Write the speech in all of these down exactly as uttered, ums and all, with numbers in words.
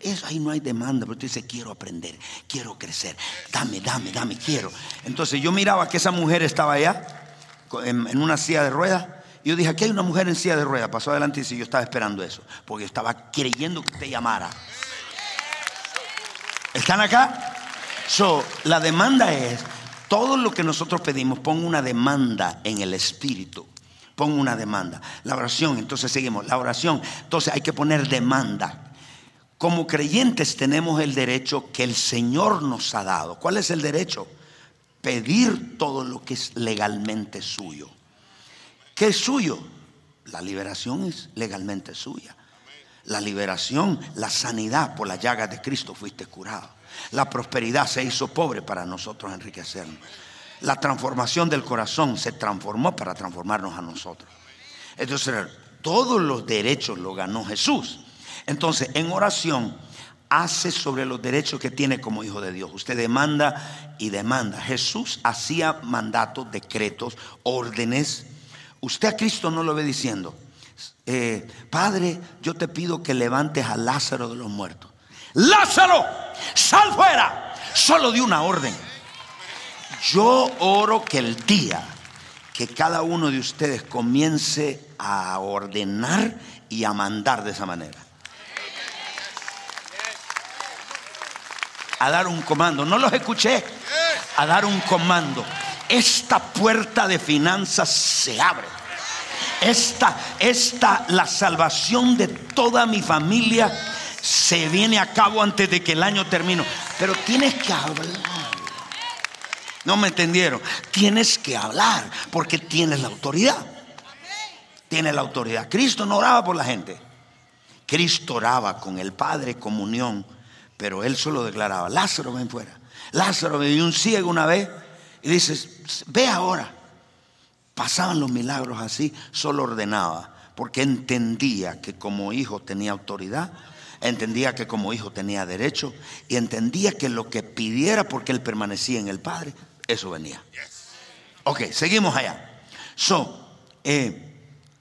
eso ahí no hay demanda, pero tú dices, quiero aprender, quiero crecer, dame, dame, dame, quiero. Entonces yo miraba que esa mujer estaba allá en, en una silla de ruedas. Y yo dije, aquí hay una mujer en silla de ruedas. Pasó adelante y dice, yo estaba esperando eso, porque yo estaba creyendo que usted llamara. ¿Están acá? So, la demanda es, todo lo que nosotros pedimos, pon una demanda en el espíritu. Pon una demanda. La oración, entonces seguimos. La oración, entonces hay que poner demanda. Como creyentes tenemos el derecho que el Señor nos ha dado. ¿Cuál es el derecho? Pedir todo lo que es legalmente suyo. ¿Qué es suyo? La liberación es legalmente suya. La liberación, la sanidad, por las llagas de Cristo fuiste curado. La prosperidad se hizo pobre para nosotros enriquecernos. La transformación del corazón se transformó para transformarnos a nosotros. Entonces, todos los derechos los ganó Jesús. Entonces, en oración, hace sobre los derechos que tiene como hijo de Dios. Usted demanda y demanda. Jesús hacía mandatos, decretos, órdenes. Usted a Cristo no lo ve diciendo, eh, Padre, yo te pido que levantes a Lázaro de los muertos. Lázaro, sal fuera. Solo dio una orden. Yo oro que el día que cada uno de ustedes comience a ordenar y a mandar de esa manera, a dar un comando, no los escuché, a dar un comando, esta puerta de finanzas se abre. Esta, esta, la salvación de toda mi familia se viene a cabo antes de que el año termine. Pero tienes que hablar. ¿No me entendieron? Tienes que hablar porque tienes la autoridad. Tienes la autoridad. Cristo no oraba por la gente. Cristo oraba con el Padre, comunión, pero Él solo declaraba, Lázaro, ven fuera. Lázaro, veía un ciego una vez y dices, ve ahora. Pasaban los milagros así, solo ordenaba, porque entendía que como hijo tenía autoridad, entendía que como hijo tenía derecho, y entendía que lo que pidiera porque él permanecía en el Padre, eso venía. Ok, seguimos allá. So, eh,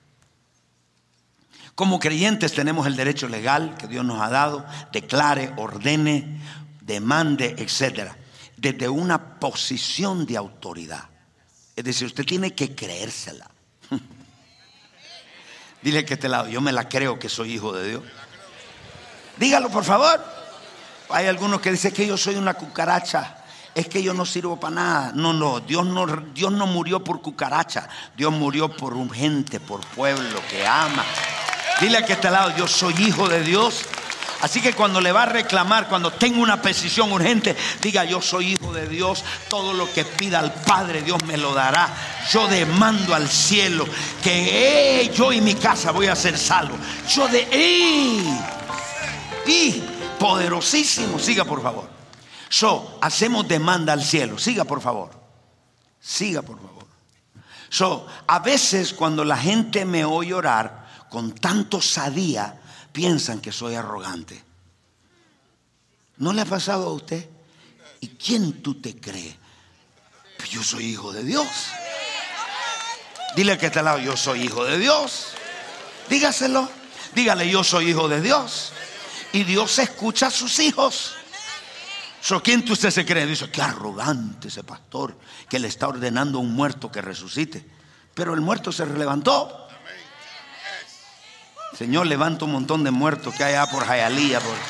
como creyentes tenemos el derecho legal que Dios nos ha dado, declare, ordene, demande, etcétera, desde una posición de autoridad. Es decir, usted tiene que creérsela. Dile que este lado, yo me la creo que soy hijo de Dios. Dígalo por favor. Hay algunos que dicen que yo soy una cucaracha, es que yo no sirvo para nada. No, no, Dios no, Dios no murió por cucaracha. Dios murió por un gente, por pueblo que ama. Dile que este lado, yo soy hijo de Dios. Así que cuando le va a reclamar, cuando tenga una petición urgente, diga, yo soy hijo de Dios, todo lo que pida al Padre Dios me lo dará. Yo demando al cielo que eh, yo y mi casa voy a ser salvo. Yo de eh, y poderosísimo. Siga por favor. So, hacemos demanda al cielo. Siga por favor. Siga por favor. So, a veces cuando la gente me oye orar con tanto osadía, piensan que soy arrogante. ¿No le ha pasado a usted? ¿Y quién tú te crees? Pues yo soy hijo de Dios. Dile que está al lado, yo soy hijo de Dios. Dígaselo. Dígale, yo soy hijo de Dios. Y Dios escucha a sus hijos. So, ¿quién usted se cree? Dice, qué arrogante ese pastor que le está ordenando a un muerto que resucite. Pero el muerto se levantó. Señor, levanta un montón de muertos que hay allá por Hialeah. Por...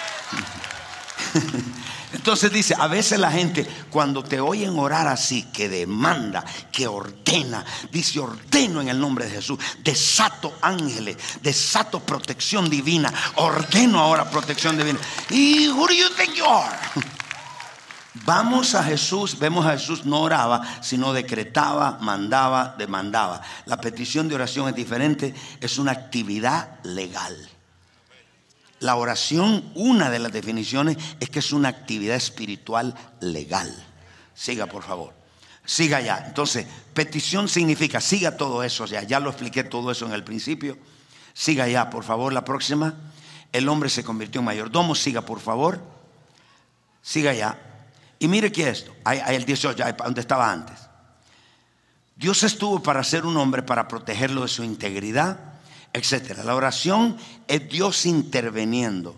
Entonces dice, a veces la gente cuando te oyen orar así, que demanda, que ordena, dice, ordeno en el nombre de Jesús, desato ángeles, desato protección divina, ordeno ahora protección divina. ¿Y who do you think you are? Vamos a Jesús, vemos a Jesús no oraba, sino decretaba, mandaba, demandaba. La petición de oración es diferente, es una actividad legal. La oración, una de las definiciones es que es una actividad espiritual legal. Siga por favor, siga ya. Entonces, petición significa, siga todo eso, ya, ya lo expliqué todo eso en el principio. Siga ya, por favor, la próxima. El hombre se convirtió en mayordomo, siga por favor. Siga ya. Y mire que esto, hay, hay el dieciocho, donde estaba antes. Dios estuvo para ser un hombre, para protegerlo de su integridad, etcétera. La oración es Dios interviniendo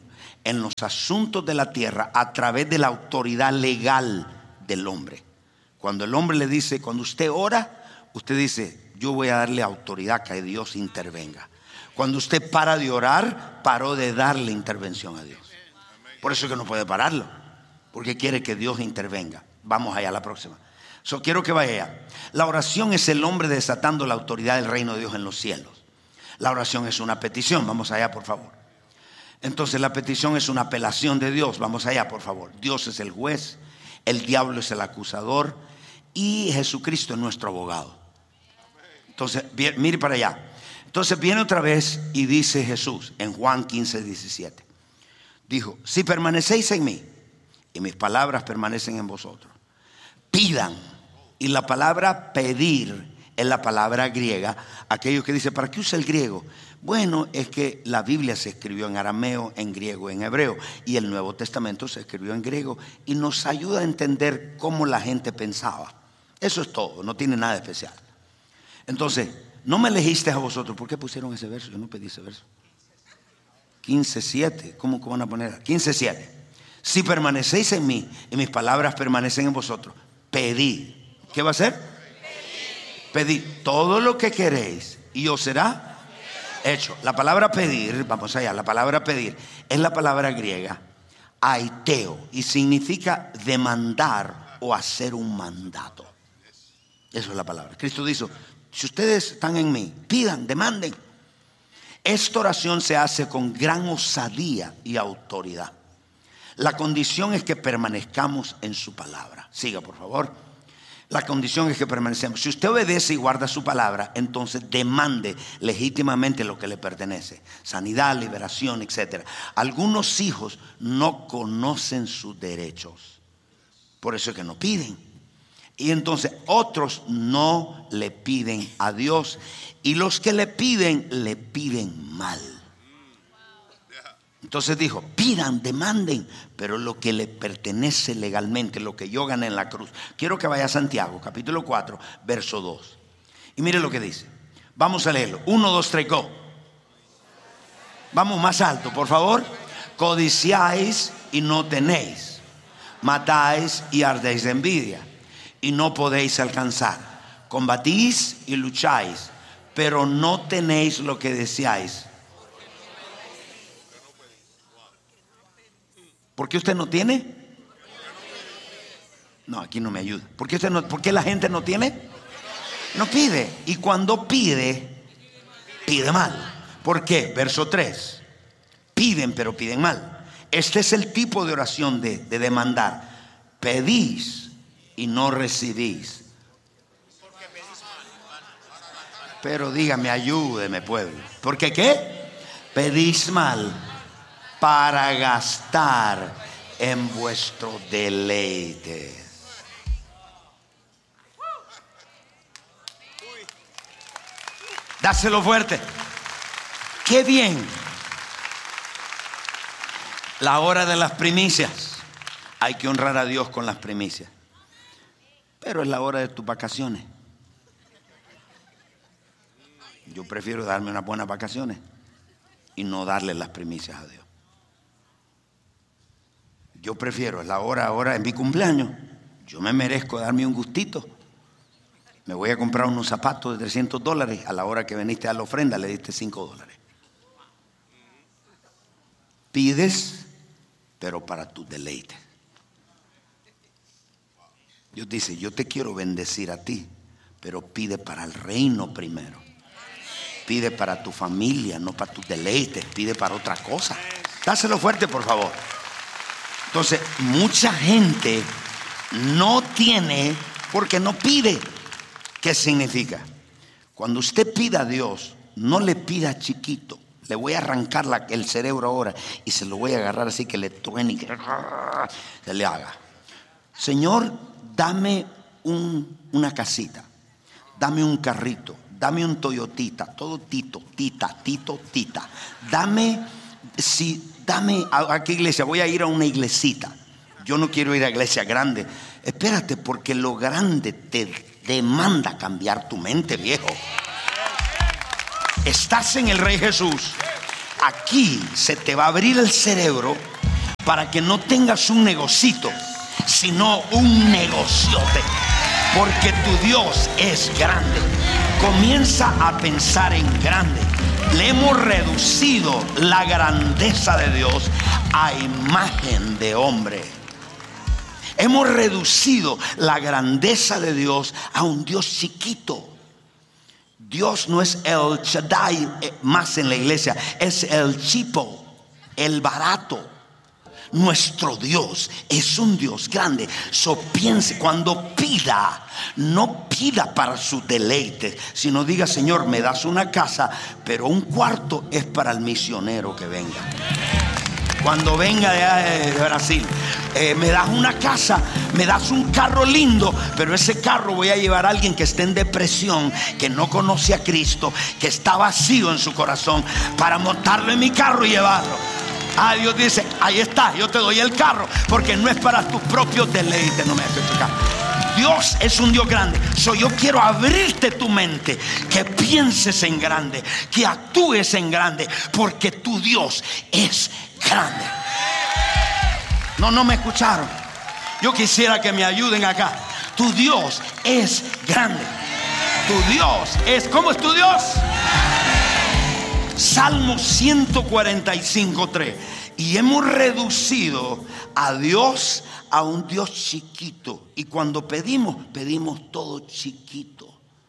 en los asuntos de la tierra a través de la autoridad legal del hombre. Cuando el hombre le dice, cuando usted ora, usted dice, yo voy a darle autoridad que Dios intervenga. Cuando usted para de orar, paró de darle intervención a Dios. Por eso es que no puede pararlo, porque quiere que Dios intervenga. Vamos allá a la próxima. So, quiero que vaya. La oración es el hombre desatando la autoridad del reino de Dios en los cielos. La oración es una petición. Vamos allá, por favor. Entonces la petición es una apelación de Dios. Vamos allá, por favor. Dios es el juez, el diablo es el acusador y Jesucristo es nuestro abogado. Entonces, mire para allá. Entonces viene otra vez y dice Jesús en Juan quince, diecisiete. Dijo, si permanecéis en mí y mis palabras permanecen en vosotros, pidan. Y la palabra pedir es la palabra griega. Aquellos que dicen, ¿para qué usa el griego? Bueno, es que la Biblia se escribió en arameo, en griego, en hebreo, y el Nuevo Testamento se escribió en griego, y nos ayuda a entender cómo la gente pensaba. Eso es todo, no tiene nada especial. Entonces, no me elegiste a vosotros. ¿Por qué pusieron ese verso? Yo no pedí ese verso. quince siete. ¿Cómo, cómo van a poner? quince siete. Si permanecéis en mí y mis palabras permanecen en vosotros, pedid. ¿Qué va a hacer? Pedid todo lo que queréis y os será hecho. La palabra pedir, vamos allá, la palabra pedir es la palabra griega aiteo y significa demandar o hacer un mandato. Eso es la palabra. Cristo dijo, si ustedes están en mí, pidan, demanden. Esta oración se hace con gran osadía y autoridad. La condición es que permanezcamos en su palabra. Siga, por favor. La condición es que permanecemos. Si usted obedece y guarda su palabra, entonces demande legítimamente lo que le pertenece. Sanidad, liberación, etcétera. Algunos hijos no conocen sus derechos. Por eso es que no piden. Y entonces otros no le piden a Dios. Y los que le piden, le piden mal. Entonces dijo, pidan, demanden, pero lo que le pertenece legalmente, lo que yo gané en la cruz. Quiero que vaya a Santiago, capítulo cuatro, verso dos. Y mire lo que dice. Vamos a leerlo. Uno, dos, tres, go. Vamos más alto, por favor. Codiciáis y no tenéis. Matáis y ardéis de envidia y no podéis alcanzar. Combatís y lucháis, pero no tenéis lo que deseáis. ¿Por qué usted no tiene? No, aquí no me ayuda. ¿Por qué, usted no, ¿Por qué la gente no tiene? No pide. Y cuando pide, pide mal. ¿Por qué? Verso tres. Piden, pero piden mal. Este es el tipo de oración de, de demandar. Pedís y no recibís. Pero dígame, ayúdeme, pueblo. ¿Por qué qué? Pedís mal para gastar en vuestro deleite. Dáselo fuerte. Qué bien. La hora de las primicias. Hay que honrar a Dios con las primicias. Pero es la hora de tus vacaciones. Yo prefiero darme unas buenas vacaciones y no darle las primicias a Dios. Yo prefiero, es la hora ahora en mi cumpleaños. Yo me merezco darme un gustito. Me voy a comprar unos zapatos de trescientos dólares. A la hora que veniste a la ofrenda le diste cinco dólares. Pides, pero para tu deleite. Dios dice, yo te quiero bendecir a ti, pero pide para el reino primero. Pide para tu familia, no para tus deleites. Pide para otra cosa. Dáselo fuerte, por favor. Entonces, mucha gente no tiene porque no pide. ¿Qué significa? Cuando usted pida a Dios, no le pida chiquito. Le voy a arrancar la, el cerebro ahora y se lo voy a agarrar así que le truene y que se le haga. Señor, dame un, una casita, dame un carrito, dame un Toyotita, todo tito, tita, tito, tita. Dame, si, dame, ¿a, a qué iglesia? Voy a ir a una iglesita. Yo no quiero ir a iglesia grande. Espérate, porque lo grande te demanda cambiar tu mente, viejo. Estás en el Rey Jesús. Aquí se te va a abrir el cerebro para que no tengas un negocito, sino un negociote, porque tu Dios es grande. Comienza a pensar en grande. Le hemos reducido la grandeza de Dios a imagen de hombre. Hemos reducido la grandeza de Dios a un Dios chiquito. Dios no es el Shaddai más en la iglesia, es el chipo, el barato. Nuestro Dios es un Dios grande. So piense, cuando pida, no pida para su deleite, sino diga: Señor, me das una casa, pero un cuarto es para el misionero que venga. Cuando venga de, de Brasil, eh, me das una casa, me das un carro lindo, pero ese carro voy a llevar a alguien que esté en depresión, que no conoce a Cristo, que está vacío en su corazón, para montarlo en mi carro y llevarlo. Ah, Dios dice: ahí está, yo te doy el carro, porque no es para tus propios deleites. No me hagas tocar. Dios es un Dios grande. So, yo quiero abrirte tu mente, que pienses en grande, que actúes en grande, porque tu Dios es grande. No, no me escucharon. Yo quisiera que me ayuden acá. Tu Dios es grande. Tu Dios es, ¿cómo es tu Dios? Salmo ciento cuarenta y cinco, tres. Y hemos reducido a Dios a un Dios chiquito. Y cuando pedimos, pedimos todo chiquito.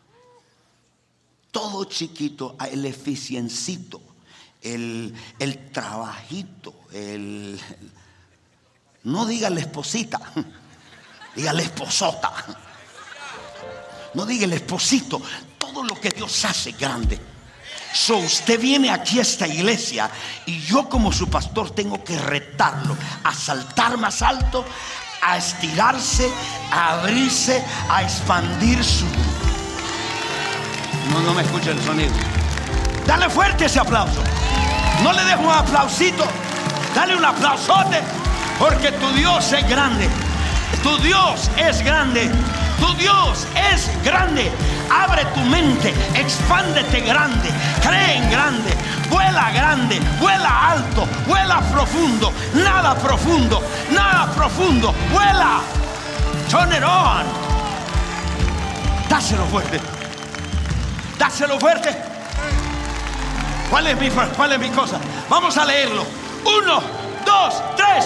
Todo chiquito. El eficiencito, el, el trabajito, el, no diga la esposita, diga la esposota. No diga el esposito. Todo lo que Dios hace grande. So, usted viene aquí a esta iglesia y yo, como su pastor, tengo que retarlo a saltar más alto, a estirarse, a abrirse, a expandir su... No, no me escucha el sonido. Dale fuerte ese aplauso. No le dejo un aplausito, dale un aplausote, porque tu Dios es grande. Tu Dios es grande. Tu Dios es grande. Abre tu mente, expándete grande, cree en grande, vuela grande, vuela alto, vuela profundo, nada profundo, nada profundo, vuela. Turn it on. Dáselo fuerte. Dáselo fuerte. ¿Cuál es mi, cuál es mi cosa? Vamos a leerlo. Uno, dos, tres.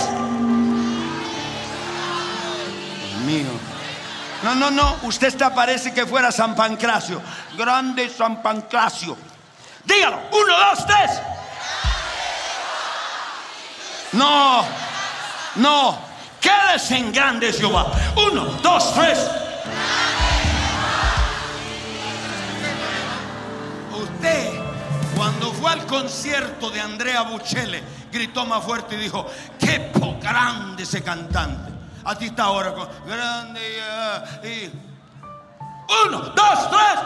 Dios mío. No, no, no, usted está, parece que fuera San Pancracio. Grande San Pancracio. Dígalo, uno, dos, tres. No, no, quédese en grande Jehová. Uno, dos, tres. Usted, cuando fue al concierto de Andrea Bocelli, gritó más fuerte y dijo: qué po grande ese cantante. A ti está ahora con grande uh, y uno, dos, tres.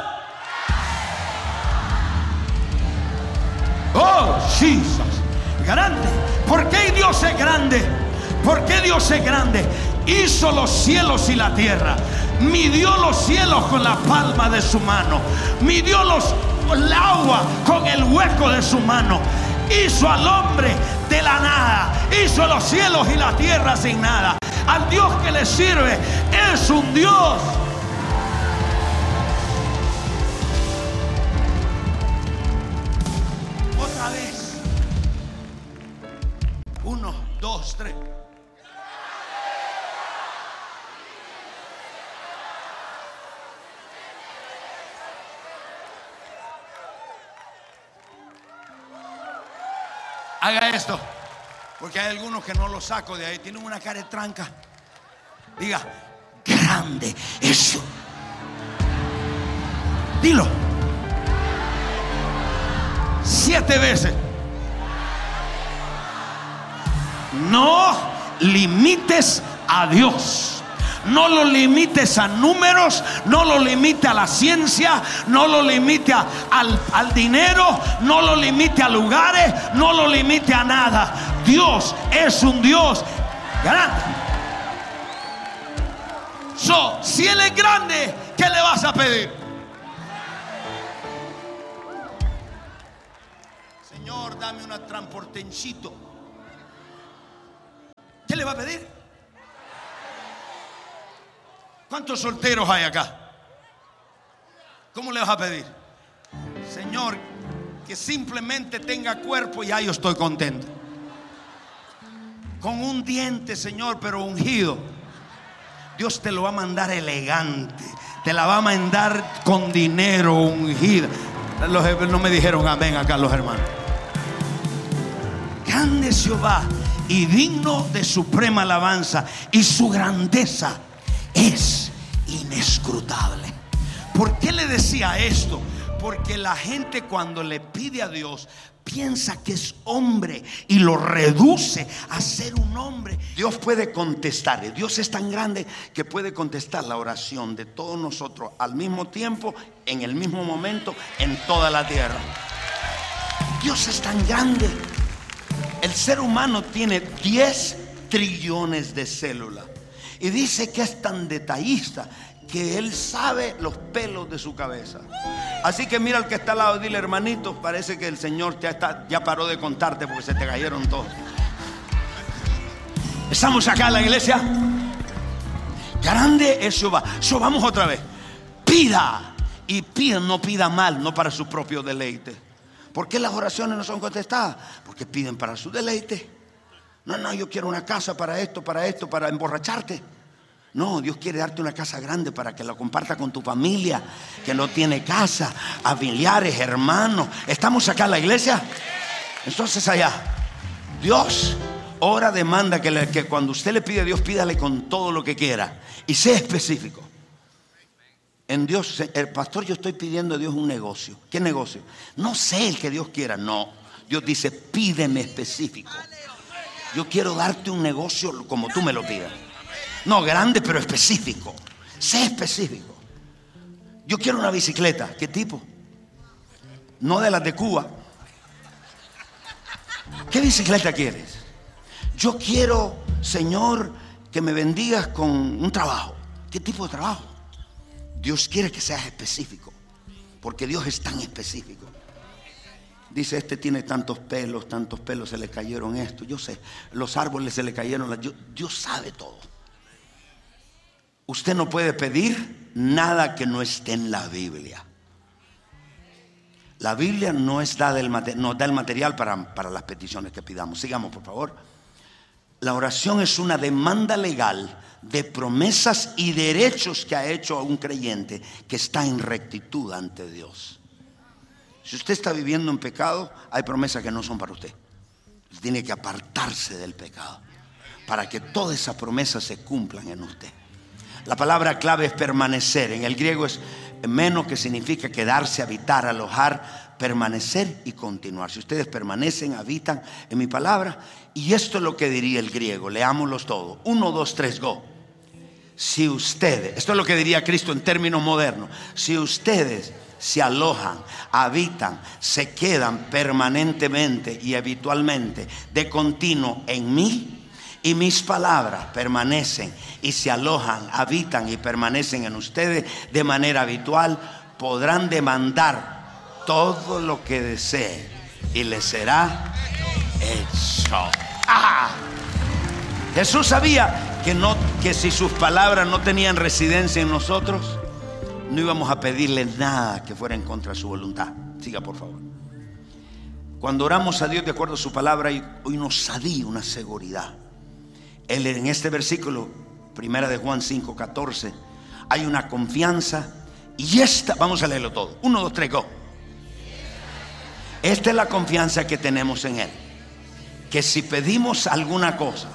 Oh, Jesus, grande. ¿Por qué Dios es grande? ¿Por qué Dios es grande? Hizo los cielos y la tierra, midió los cielos con la palma de su mano, midió los, el agua con el hueco de su mano. Hizo al hombre de la nada, hizo los cielos y la tierra sin nada. Al Dios que le sirve es un Dios. Otra vez. Uno, dos, tres. Haga esto, porque hay algunos que no lo saco de ahí. Tienen una cara de tranca. Diga: grande eso. Dilo siete veces. No limites a Dios. No lo limites a números, no lo limite a la ciencia, no lo limite a, al, al dinero, no lo limite a lugares, no lo limite a nada. Dios es un Dios grande. So, si Él es grande, ¿qué le vas a pedir? Señor, dame un transportencito. le va a pedir? ¿Cuántos solteros hay acá? ¿Cómo le vas a pedir? Señor, que simplemente tenga cuerpo y ya yo estoy contento. Con un diente, Señor, pero ungido. Dios te lo va a mandar elegante. Te la va a mandar con dinero ungida. Los, no me dijeron amén acá los hermanos. Grande es Jehová y digno de suprema alabanza, y su grandeza es inescrutable. ¿Por qué le decía esto? Porque la gente cuando le pide a Dios piensa que es hombre y lo reduce a ser un hombre. Dios puede contestar. Dios es tan grande que puede contestar la oración de todos nosotros al mismo tiempo, en el mismo momento, en toda la tierra. Dios es tan grande. El ser humano tiene diez trillones de células y dice que es tan detallista que él sabe los pelos de su cabeza. Así que mira al que está al lado, dile: hermanito, parece que el Señor ya, está, ya paró de contarte porque se te cayeron todos. Estamos acá en la iglesia. Grande es Jehová. So, vamos otra vez. Pida. Y pida, no pida mal, no para su propio deleite. ¿Por qué las oraciones no son contestadas? Porque piden para su deleite. No, no, yo quiero una casa para esto, para esto, para emborracharte. No, Dios quiere darte una casa grande para que la comparta con tu familia que no tiene casa, familiares, hermanos. ¿Estamos acá en la iglesia? Entonces allá, Dios ora, demanda que, le, que cuando usted le pide a Dios, pídale con todo lo que quiera y sea específico. En Dios, el pastor, yo estoy pidiendo a Dios un negocio. ¿Qué negocio? No sé, el que Dios quiera. No, Dios dice: pídeme específico. Yo quiero darte un negocio como tú me lo pidas. No, grande pero específico. Sé específico. Yo quiero una bicicleta. ¿Qué tipo? No de las de Cuba. ¿Qué bicicleta quieres? Yo quiero, Señor, que me bendigas con un trabajo. ¿Qué tipo de trabajo? Dios quiere que seas específico, porque Dios es tan específico. Dice: este tiene tantos pelos, tantos pelos, se le cayeron esto. Yo sé, los árboles se le cayeron. Dios, Dios sabe todo. Usted no puede pedir nada que no esté en la Biblia. La Biblia no es da el, nos da el material para, para las peticiones que pidamos. Sigamos, por favor. La oración es una demanda legal de promesas y derechos que ha hecho a un creyente que está en rectitud ante Dios. Si usted está viviendo en pecado, hay promesas que no son para usted. Usted tiene que apartarse del pecado para que todas esas promesas se cumplan en usted. La palabra clave es permanecer. En el griego es menos, que significa quedarse, habitar, alojar, permanecer y continuar. Si ustedes permanecen, habitan en mi palabra. Y esto es lo que diría el griego. Leámoslos todos. Uno, dos, tres, go. Si ustedes, esto es lo que diría Cristo en términos modernos. Si ustedes se alojan, habitan, se quedan permanentemente y habitualmente de continuo en mí, y mis palabras permanecen y se alojan, habitan y permanecen en ustedes de manera habitual, podrán demandar todo lo que deseen y les será hecho. ¡Ah! Jesús sabía que, no, que si sus palabras no tenían residencia en nosotros, no íbamos a pedirle nada que fuera en contra de su voluntad. Siga, por favor. Cuando oramos a Dios de acuerdo a su palabra, hay una osadía, una seguridad. Él, en este versículo, primera de Juan cinco, catorce, hay una confianza. Y esta, vamos a leerlo todo. Uno, dos, tres, go. Esta es la confianza que tenemos en Él, que si pedimos alguna cosa,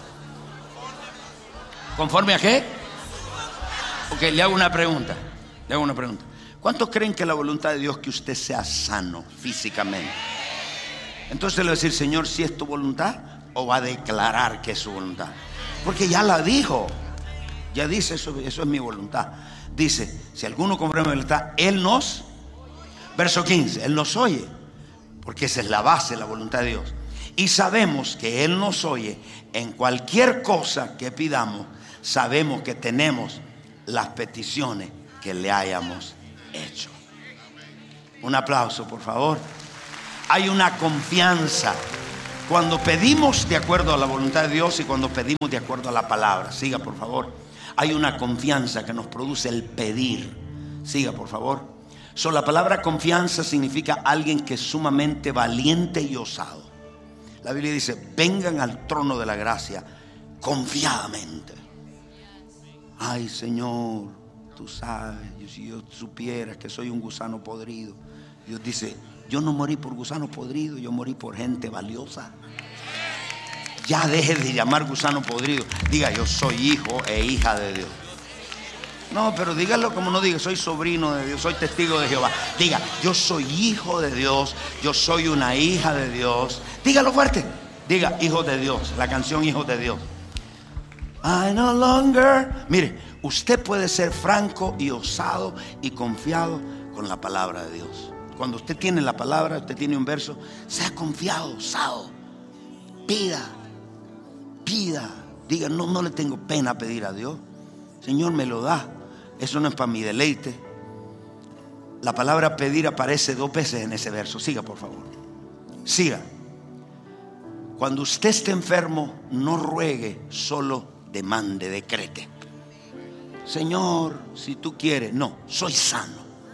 ¿conforme a qué? Ok, le hago una pregunta. Le hago una pregunta. ¿Cuántos creen que la voluntad de Dios es que usted sea sano físicamente? Entonces le va a decir: Señor, si es tu voluntad, o va a declarar que es su voluntad. Porque ya la dijo. Ya dice: eso, eso es mi voluntad. Dice: si alguno conforme a mi voluntad, Él nos, verso quince, Él nos oye. Porque esa es la base de la voluntad de Dios. Y sabemos que Él nos oye en cualquier cosa que pidamos. Sabemos que tenemos las peticiones que le hayamos hecho. Un aplauso, por favor. Hay una confianza. Cuando pedimos de acuerdo a la voluntad de Dios y cuando pedimos de acuerdo a la palabra. Siga, por favor. Hay una confianza que nos produce el pedir. Siga, por favor. So, la palabra confianza significa alguien que es sumamente valiente y osado. La Biblia dice: vengan al trono de la gracia confiadamente. Ay, Señor, tú sabes, si yo supiera que soy un gusano podrido. Dios dice: yo no morí por gusano podrido, yo morí por gente valiosa. Ya deje de llamar gusano podrido. Diga: yo soy hijo e hija de Dios. No, pero dígalo como no diga: soy sobrino de Dios, soy testigo de Jehová. Diga: yo soy hijo de Dios, yo soy una hija de Dios. Dígalo fuerte. Diga: hijo de Dios. La canción Hijo de Dios. I no longer. Mire, usted puede ser franco y osado y confiado con la palabra de Dios. Cuando usted tiene la palabra, usted tiene un verso, sea confiado, osado. Pida, pida. Diga: no, no le tengo pena a pedir a Dios. Señor, me lo da. Eso no es para mi deleite. La palabra pedir aparece dos veces en ese verso. Siga, por favor. Siga. Cuando usted esté enfermo, no ruegue, solo demande, decrete. Señor, si tú quieres. No, soy sano.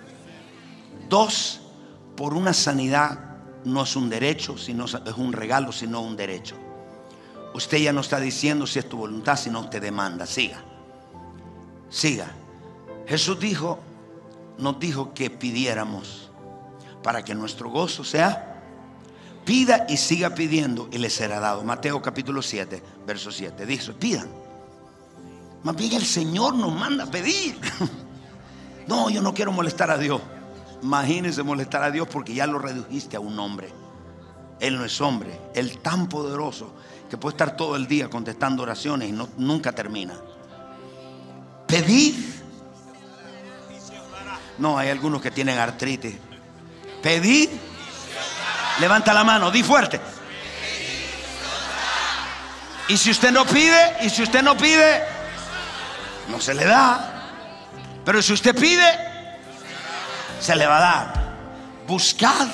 Dos, por una sanidad no es un derecho, sino es un regalo, sino un derecho. Usted ya no está diciendo si es tu voluntad, sino te demanda. Siga. Siga. Jesús dijo, nos dijo que pidiéramos para que nuestro gozo sea. Pida y siga pidiendo y le será dado. Mateo capítulo siete, verso siete. Dice: pidan. Más bien el Señor nos manda a pedir. No, yo no quiero molestar a Dios. Imagínense molestar a Dios porque ya lo redujiste a un hombre. Él no es hombre. Él tan poderoso que puede estar todo el día contestando oraciones y no, nunca termina. Pedir. No, hay algunos que tienen artritis. Pedir. Levanta la mano, di fuerte. Y si usted no pide, y si usted no pide, no se le da. Pero si usted pide, se le va a dar. Buscad,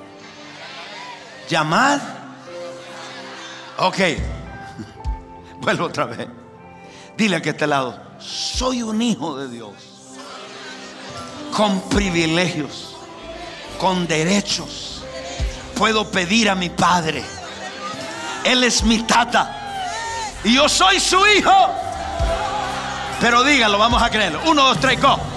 llamad. Ok. Vuelvo otra vez. Dile a que este lado: soy un hijo de Dios, con privilegios, con derechos. Puedo pedir a mi padre. Él es mi tata y yo soy su hijo. Pero dígalo, vamos a creerlo. Uno, dos, tres, go.